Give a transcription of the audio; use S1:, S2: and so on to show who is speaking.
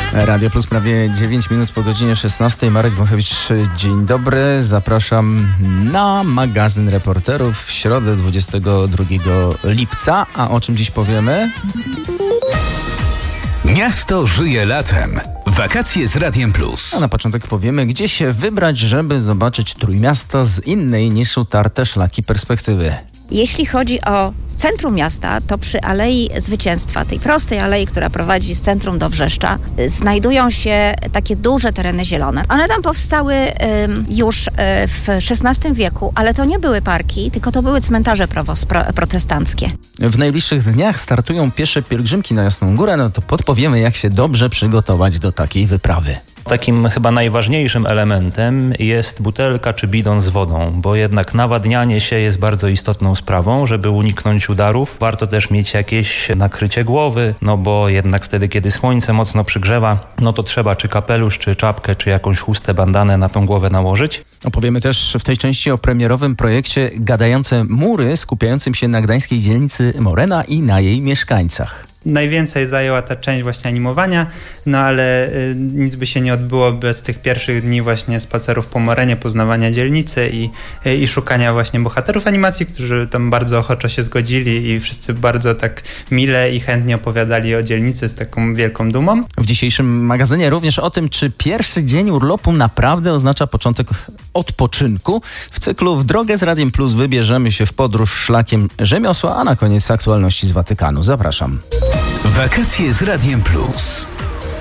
S1: Radio Plus prawie 9 minut po godzinie 16. Marek Dmochewicz, dzień dobry. Zapraszam na magazyn reporterów w środę 22 lipca. A o czym dziś powiemy?
S2: Miasto żyje latem. Wakacje z Radiem Plus.
S1: A na początek powiemy, gdzie się wybrać, żeby zobaczyć Trójmiasto z innej niż utarte szlaki perspektywy.
S3: Jeśli chodzi o centrum miasta, to przy Alei Zwycięstwa, tej prostej alei, która prowadzi z centrum do Wrzeszcza, znajdują się takie duże tereny zielone. One tam powstały już w XVI wieku, ale to nie były parki, tylko to były cmentarze protestanckie.
S1: W najbliższych dniach startują piesze pielgrzymki na Jasną Górę, no to podpowiemy, jak się dobrze przygotować do takiej wyprawy.
S4: Takim chyba najważniejszym elementem jest butelka czy bidon z wodą, bo jednak nawadnianie się jest bardzo istotną sprawą, żeby uniknąć udarów. Warto też mieć jakieś nakrycie głowy, no bo jednak wtedy, kiedy słońce mocno przygrzewa, no to trzeba czy kapelusz, czy czapkę, czy jakąś chustę, bandanę na tą głowę nałożyć.
S1: Opowiemy też w tej części o premierowym projekcie Gadające Mury, skupiającym się na gdańskiej dzielnicy Morena i na jej mieszkańcach.
S5: Najwięcej zajęła ta część właśnie animowania, no ale nic by się nie odbyło bez tych pierwszych dni właśnie spacerów po Morenie, poznawania dzielnicy i szukania właśnie bohaterów animacji, którzy tam bardzo ochoczo się zgodzili i wszyscy bardzo tak mile i chętnie opowiadali o dzielnicy z taką wielką dumą.
S1: W dzisiejszym magazynie również o tym, czy pierwszy dzień urlopu naprawdę oznacza początek odpoczynku. W cyklu W drogę z Radiem Plus wybierzemy się w podróż szlakiem rzemiosła, a na koniec aktualności z Watykanu. Zapraszam.
S2: Wakacje z Radiem Plus.